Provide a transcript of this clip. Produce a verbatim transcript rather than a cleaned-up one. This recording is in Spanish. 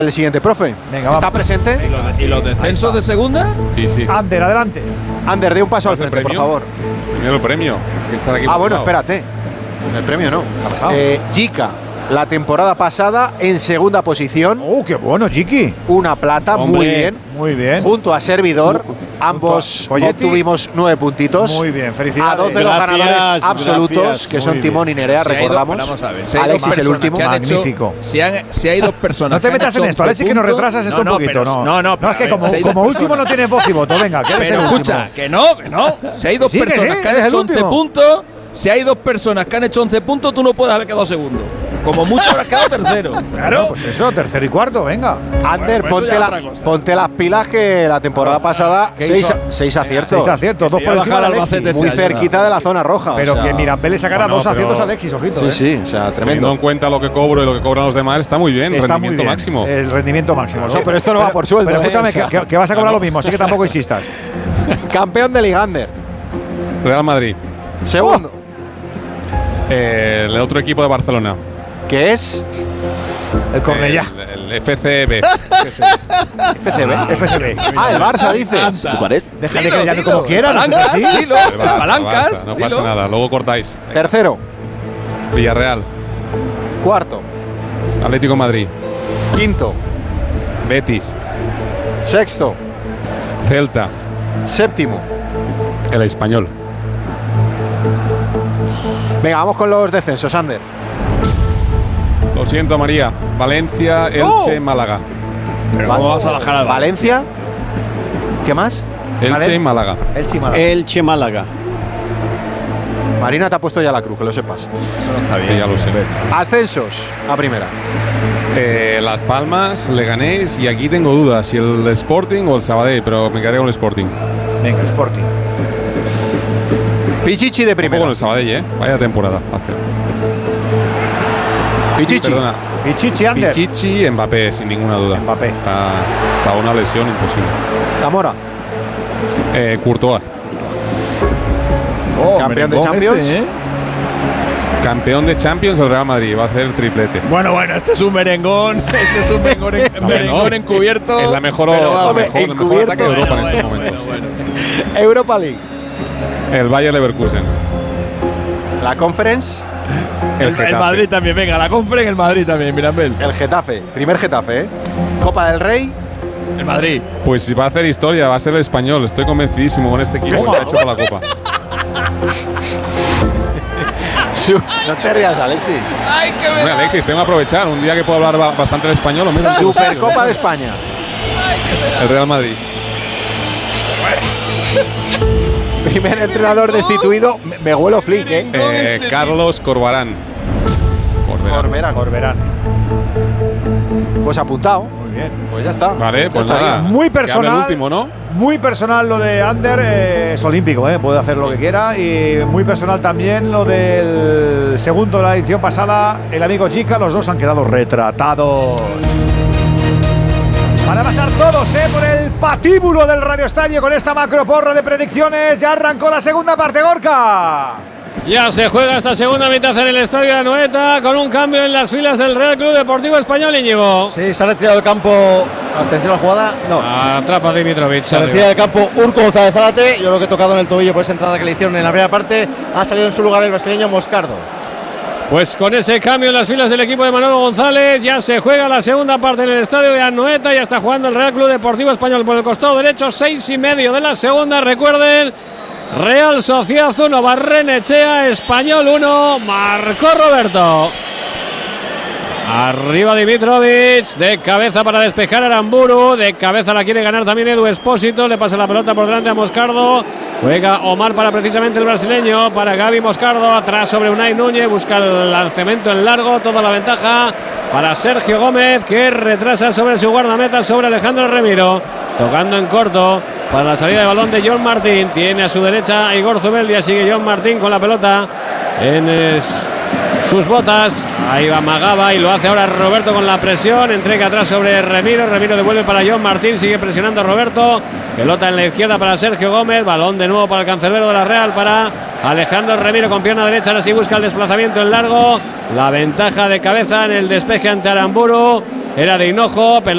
el siguiente, profe. Venga, ¿Está vamos. presente? ¿Y los, ¿y los descensos de segunda? Sí, sí. Ander, adelante. Ander, dé un paso al ¿Cuál es el frente, por premio? favor. Primero el premio. Que está aquí Ah, bueno, montado. espérate. El premio no. ha pasado? Eh, Jica, la temporada pasada en segunda posición, ¡Uh, qué bueno, Chiqui! una plata, Hombre, muy bien. Muy bien. Junto a Servidor, ambos a Poyetti. obtuvimos nueve puntitos. Muy bien, felicidades. A dos de los Gracias, ganadores absolutos, gracias. que son Muy Timón y Nerea, Si hay dos- recordamos. vamos a ver, si hay dos Alexis el personas último. que han hecho- Magnífico. si, han- si hay dos personas. No te que han metas en hecho esto, once Alexis, que nos puntos- retrasas esto no, un no, poquito. pero- no, no, no, no, es que pero a ver, como, si hay dos como último personas- no tienes voz y voto. Venga, que eres Pero el escucha, último. que no, que no. Si hay dos Sí, que personas sí, que han eres el hecho once último. puntos, si hay dos personas que han hecho once puntos, tú no puedes haber quedado segundo. Como mucho habrás quedado tercero. Claro, Claro. pues eso, tercero y cuarto, venga. Ander, Bueno, pues eso ponte, ya la- otra cosa. ponte las pilas que la temporada pasada ¿qué seis, hizo? seis aciertos. Seis aciertos, dos te por iba a encima de bajar Alexis. Albacete. Muy Te ayuda. cerquita de la zona roja. Pero o sea, que Mirambel le sacara Bueno, dos aciertos pero- a Alexis, ojito. Sí, eh. sí, o sea, Teniendo tremendo. en cuenta lo que cobro y lo que cobran los demás, está muy bien. Está muy rendimiento bien. máximo. El rendimiento máximo. No, pero esto no va por sueldo, Pero eh, escúchame, o sea. que, que- que vas a cobrar lo mismo, así que tampoco insistas. Campeón de Ligander. Real Madrid. Segundo. Eh, el otro equipo de Barcelona. ¿Qué es? El Cornellá. El, el F C B. F C B. F C B. Ah, el Barça, dices. Bucarest. Déjale Dilo, que le llame dilo. como quiera, no sé Palancas, si así. dilo. El Barça, Palancas, Barça, no dilo. pasa nada. Luego cortáis. Tercero. Villarreal. Cuarto. Atlético de Madrid. Quinto. Betis. Sexto. Celta. Séptimo. El Español. Venga, vamos con los descensos, Ander. Lo siento, María. Valencia, Elche, Málaga. Pero ¿cómo vas a bajar al Valencia. ¿Qué más? Elche Valencia. y Málaga. El Chimala. Elche Málaga. Marina te ha puesto ya la cruz, que lo sepas. Eso no está bien. Sí, ya lo sé. Ascensos a primera. Eh, Las Palmas, Leganés y aquí tengo dudas si el Sporting o el Sabadell, pero me quedaré con el Sporting. Venga, Sporting. Pichichi de Ojo con primera. el Sabadell, ¿eh? Vaya temporada. Hace. Pichichi. Perdona. Pichichi, Ander. Pichichi, Mbappé, sin ninguna duda. Mbappé. Está, está una lesión imposible. Zamora. Eh, Courtois, Oh, Campeón de merengón Champions. este, ¿eh? campeón de Champions del Real Madrid, va a hacer triplete. Bueno, bueno, este es un merengón. Este es un merengón, en, No, merengón no. encubierto. Es la mejor, pero vamos. la Hombre, mejor, el mejor encubierto. ataque de Europa Bueno, en estos bueno, momentos. bueno, bueno. Europa League. El Bayer Leverkusen. La Conference. El, El, el Getafe. Madrid también, venga, la compra en el Madrid también, Mirambel. El Getafe. Primer Getafe, ¿eh? Copa del Rey. El Madrid. Pues si va a hacer historia, va a ser el Español. Estoy convencidísimo con este equipo que ha hecho para la Copa. Su- no te rías, Alexis. Ay, qué Hombre, Alexis, tengo que aprovechar. Un día que puedo hablar ba- bastante el español, lo mismo. Supercopa de España. El Real Madrid. Primer entrenador destituido. Me, me huelo flick, ¿eh? Eh, Carlos Corbarán. Corberán. Corberán. Corberán. Pues apuntado. Muy bien. Pues ya está. Vale, pues Ya está. nada. Muy Que hable personal. el último, ¿no? Muy personal lo de Ander, eh, es olímpico, eh, puede hacer lo que quiera. Y muy personal también lo del segundo de la edición pasada, el amigo Chica, los dos han quedado retratados. Van a pasar todos eh, por el patíbulo del Radio Estadio con esta macroporra de predicciones. Ya arrancó la segunda parte, Gorka. Ya se juega esta segunda mitad en el Estadio de Anoeta con un cambio en las filas del Real Club Deportivo Español, Íñigo. Sí, se ha retirado del campo. Atención a la jugada. No. Atrapa Dimitrovic. Se retira del campo Urco González Zárate. Yo creo que he tocado en el tobillo por esa entrada que le hicieron en la primera parte. Ha salido en su lugar el brasileño Moscardo. Pues con ese cambio en las filas del equipo de Manolo González, ya se juega la segunda parte en el Estadio de Anoeta. Ya está jugando el Real Club Deportivo Español por el costado derecho, seis y medio de la segunda. Recuerden, Real Sociedad uno, Barrenechea, Español uno, marcó Roberto. Arriba Dimitrovic, de cabeza para despejar a Aramburu, de cabeza la quiere ganar también Edu Espósito, le pasa la pelota por delante a Moscardo, juega Omar para precisamente el brasileño, para Gaby Moscardo, atrás sobre Unai Núñez, busca el lanzamiento en largo, toda la ventaja para Sergio Gómez, que retrasa sobre su guardameta, sobre Alejandro Remiro, tocando en corto para la salida de balón de John Martín, tiene a su derecha a Igor Zubeldia, sigue John Martín con la pelota en es, sus botas, ahí va Magaba y lo hace ahora Roberto con la presión, entrega atrás sobre Remiro, Remiro devuelve para John Martín, sigue presionando a Roberto, pelota en la izquierda para Sergio Gómez, balón de nuevo para el cancerbero de la Real, para Alejandro Remiro con pierna derecha, ahora sí busca el desplazamiento en largo, la ventaja de cabeza en el despeje ante Aramburu, era de Hinojo,